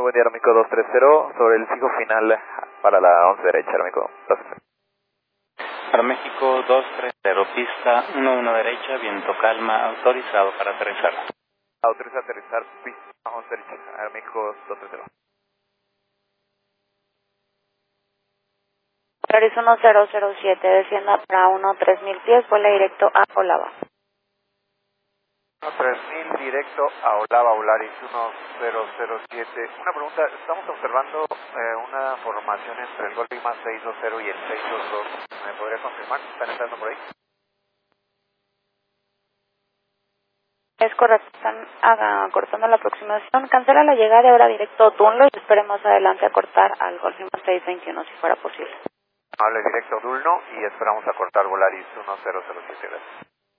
buen día, Aeroméxico 230, sobre el fijo final para la 11 derecha, Aeroméxico. Gracias. Aeroméxico 230, pista 11 derecha, viento calma, autorizado para aterrizar. Autoriza aterrizar, pista 11 derecha, Aeroméxico 230. Polaris 1007, descienda para 3000 pies, vuela directo a Olava. 3000 directo a Olava, Volaris 1007. Una pregunta, estamos observando una formación entre el Golf Lima 620 y el 622. ¿Me podría confirmar? ¿Están entrando por ahí? Es correcto, están cortando la aproximación. Cancela la llegada y ahora directo Dunlo y esperemos adelante a cortar al Golf Lima 621 si fuera posible. Hable directo Dulno y esperamos a cortar Volaris 1007. Gracias.